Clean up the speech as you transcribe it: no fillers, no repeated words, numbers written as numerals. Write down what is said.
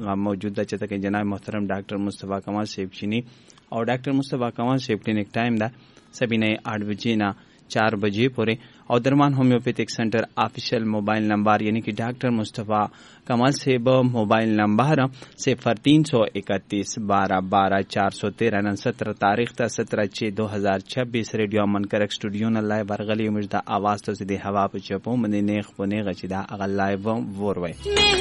هغه موجود ده چې ته جناب محترم ډاکټر مصطفی کمال صاحب چینی او ډاکټر مصطفی کمال صاحب کلینک ټایم ده سبینه 8 بجې نه 4 بجې پورې او درمان هومیوپیتھک سنټر آفیشیل موبایل نمبر یعنی کہ ڈاکٹر مصطفی کمال صاحب موبائل نمبر 0331 12 12 413 17 تاریخ تا 17/6/2026 ریډیو منکرک سټوډیو نه لایو ورغلی مجدا आवाज ته د هوا په چپو باندې نیغ په نیغه چې دا اغه لایو وروي